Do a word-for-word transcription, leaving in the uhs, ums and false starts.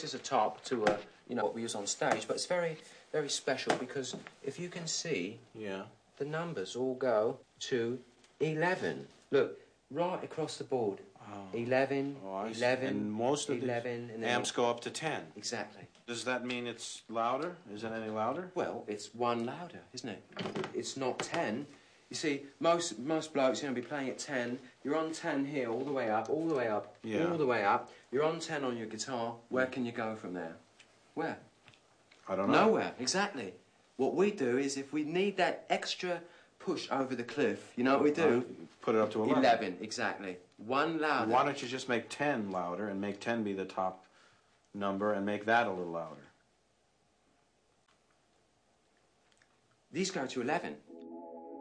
this is a top to a, you know, what we use on stage, but it's very, very special because if you can see, yeah, the numbers all go to eleven. Look, right across the board. Oh. eleven, Oh, eleven, and most of eleven, the and then amps go up to ten. Exactly. Does that mean it's louder? Is it any louder? Well, it's one louder, isn't it? It's not ten. You see, most most blokes are going to be playing at ten. You're on ten here, all the way up, all the way up, yeah. all the way up. You're on ten on your guitar. Where can you go from there? Where? I don't know. Nowhere, exactly. What we do is if we need that extra push over the cliff, you know what we do? Put it up to eleven. eleven, exactly. One louder. Why don't you just make ten louder and make ten be the top number and make that a little louder? These go to eleven.